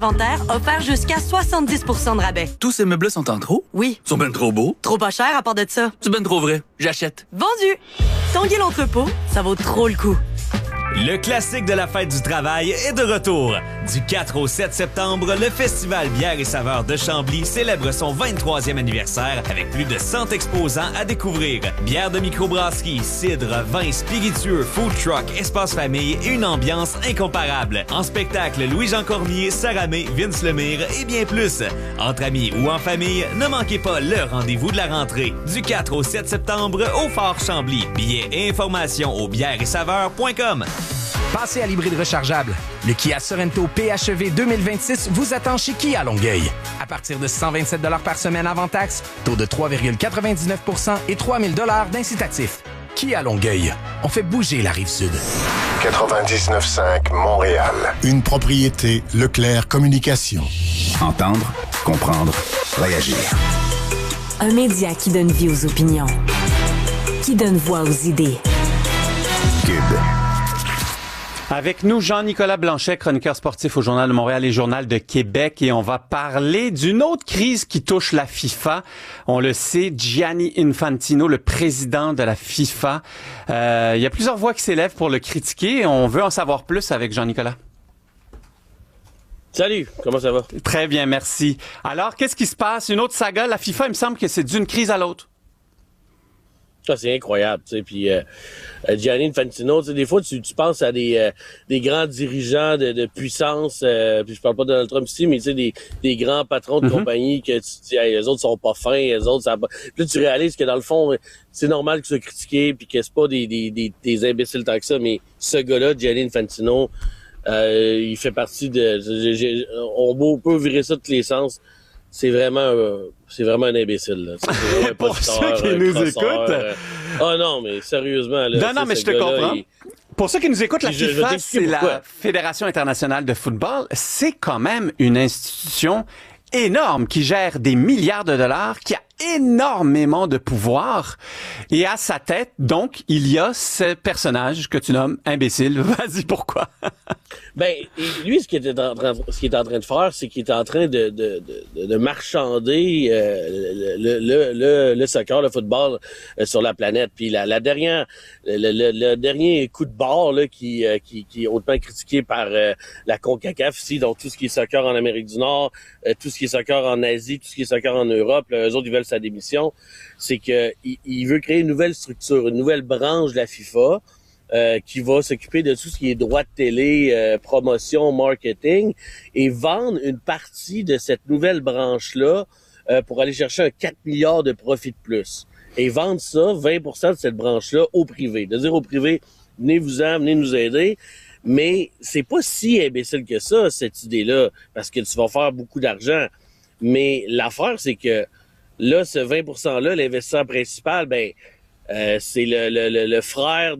l'inventaire, offert jusqu'à 70% de rabais. Tous ces meubles sont en trop? Oui. Ils sont ben trop beaux. Trop pas cher à part de ça. C'est ben trop vrai. J'achète. Vendu! Tanguy l'entrepôt, ça vaut trop le coup. Le classique de la fête du travail est de retour. Du 4 au 7 septembre, le Festival Bière et Saveurs de Chambly célèbre son 23e anniversaire avec plus de 100 exposants à découvrir. Bière de microbrasserie, cidre, vin spiritueux, food truck, espace famille et une ambiance incomparable. En spectacle, Louis-Jean Cormier, Sarah May, Vince Lemire et bien plus. Entre amis ou en famille, ne manquez pas le rendez-vous de la rentrée. Du 4 au 7 septembre au Fort Chambly. Billets et informations au bièreetsaveurs.com. Passez à l'hybride rechargeable. Le Kia Sorento PHEV 2026 vous attend chez Kia Longueuil. À partir de 127 $ par semaine avant taxe, taux de 3,99 % et 3 000 $ d'incitatif. Kia Longueuil. On fait bouger la Rive-Sud. 99.5 Montréal. Une propriété Leclerc Communication. Entendre, comprendre, réagir. Un média qui donne vie aux opinions. Qui donne voix aux idées. Cube. Avec nous, Jean-Nicolas Blanchet, chroniqueur sportif au Journal de Montréal et Journal de Québec. Et on va parler d'une autre crise qui touche la FIFA. On le sait, Gianni Infantino, le président de la FIFA. Il y a plusieurs voix qui s'élèvent pour le critiquer. On veut en savoir plus avec Jean-Nicolas. Salut, comment ça va? Très bien, merci. Alors, qu'est-ce qui se passe? Une autre saga? La FIFA, il me semble que c'est d'une crise à l'autre. Ça, c'est incroyable, tu sais. Puis Gianni Infantino, tu sais, des fois, tu penses à des grands dirigeants de puissance, puis je parle pas de Donald Trump ici, mais tu sais, des grands patrons de compagnie que tu te dis, hey, eux autres sont pas fins, eux autres, ça va. Puis là, tu réalises que dans le fond, c'est normal qu'ils soient critiqués, puis que c'est pas des imbéciles tant que ça, mais ce gars-là, Gianni Infantino, il fait partie de... on peut virer ça de tous les sens. C'est vraiment un imbécile. Là. Pour ceux qui nous écoutent. Non, mais sérieusement. Là, non, mais je te comprends. Pour ceux qui nous écoutent, la FIFA, c'est la Fédération internationale de football. C'est quand même une institution énorme qui gère des milliards de dollars, qui a énormément de pouvoir. Et à sa tête, donc, il y a ce personnage que tu nommes imbécile. Vas-y, pourquoi? Lui, ce qu'il est en train de faire, c'est qu'il est en train de marchander le soccer, le football sur la planète. Puis le dernier coup de barre là, qui est hautement critiqué par la CONCACAF ici, donc tout ce qui est soccer en Amérique du Nord, tout ce qui est soccer en Asie, tout ce qui est soccer en Europe, là, eux autres, ils veulent sa démission, c'est que il veut créer une nouvelle structure, une nouvelle branche de la FIFA qui va s'occuper de tout ce qui est droit de télé, promotion, marketing, et vendre une partie de cette nouvelle branche-là pour aller chercher un 4 milliards de profit de plus. Et vendre ça, 20% de cette branche-là, au privé. De dire au privé, venez-vous-en, venez nous aider. Mais c'est pas si imbécile que ça, cette idée-là, parce que tu vas faire beaucoup d'argent. Mais l'affaire, c'est que là, ce 20%-là, l'investisseur principal, c'est le frère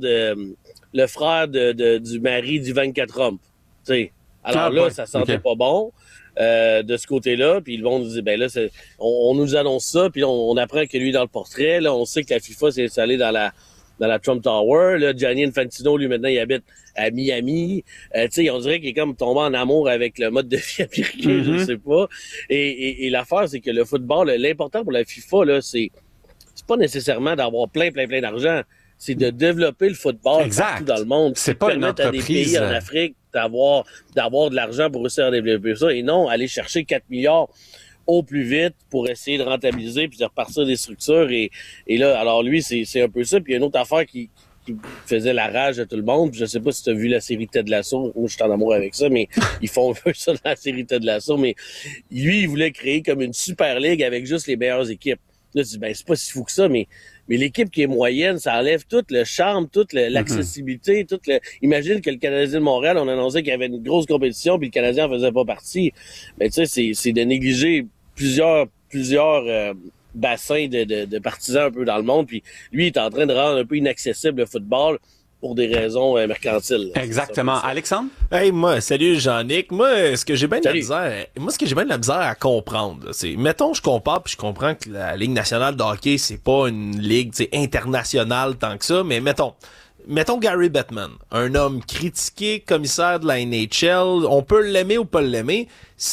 du mari d'Ivanka Trump. T'sais. Alors ça sentait pas bon de ce côté-là. Puis le monde nous dit, on nous annonce ça, puis on apprend que lui dans le portrait, là, on sait que la FIFA s'est installée dans la Trump Tower. Là, Gianni Infantino, lui, maintenant, il habite à Miami. On dirait qu'il est comme tombé en amour avec le mode de vie américain, je sais pas. Et l'affaire, c'est que le football, l'important pour la FIFA, là, c'est pas nécessairement d'avoir plein d'argent. C'est de développer le football partout dans le monde. C'est pas une permettre à des pays en Afrique d'avoir de l'argent pour réussir à développer ça. Et non, aller chercher 4 milliards au plus vite pour essayer de rentabiliser puis de repartir des structures. Et là, alors lui, c'est un peu ça. Puis il y a une autre affaire qui faisait la rage de tout le monde. Puis je sais pas si tu as vu la série Ted Lasso. Moi, je suis en amour avec ça, mais ils font un peu ça dans la série Ted Lasso. Mais lui, il voulait créer comme une super ligue avec juste les meilleures équipes. Là, tu dis, c'est pas si fou que ça, mais l'équipe qui est moyenne, ça enlève tout le charme, toute l'accessibilité, imagine que le Canadien de Montréal, on annonçait qu'il y avait une grosse compétition, puis le Canadien en faisait pas partie. Mais tu sais, c'est de négliger plusieurs bassins de partisans un peu dans le monde, puis lui, il est en train de rendre un peu inaccessible le football pour des raisons mercantiles. Exactement. Alexandre? Hey, salut Jean-Nic. Ce que j'ai bien de la misère à comprendre, là, c'est, mettons, je compare puis je comprends que la Ligue nationale de hockey, c'est pas une ligue, internationale tant que ça, mais mettons Gary Bettman, un homme critiqué, commissaire de la NHL, on peut l'aimer ou pas l'aimer,